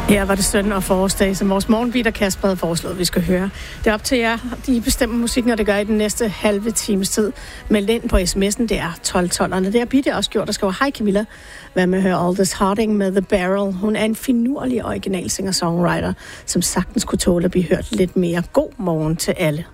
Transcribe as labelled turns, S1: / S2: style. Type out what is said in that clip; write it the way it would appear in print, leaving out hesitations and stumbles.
S1: Her var det søndag og forårsdag, som vores morgenbeater Kasper havde foreslået, vi skal høre. Det er op til jer. De bestemmer musikken, og det gør i den næste halve times tid. Meld ind på sms'en, det er 1212'erne. Det har Bitte også gjort, der skriver, hej Camilla, hvad med at høre Aldous Harding med The Barrel. Hun er en finurlig original singer-songwriter, som sagtens kunne tåle at blive hørt lidt mere. God morgen til alle.